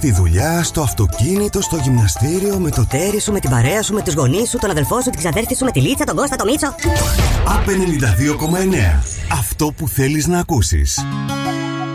Στη δουλειά, στο αυτοκίνητο, στο γυμναστήριο, με το τέρι σου, με την παρέα σου, με τους γονείς σου, τον αδελφό σου, την ξαδέρφη σου, με τη Λίτσα, τον Κώστα, το Μίτσο. ΑΠ 92,9. Αυτό που θέλεις να ακούσεις.